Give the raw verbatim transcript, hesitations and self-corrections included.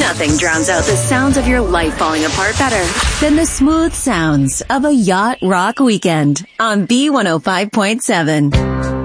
Nothing drowns out the sounds of your life falling apart better than the smooth sounds of a yacht rock weekend on B one oh five point seven.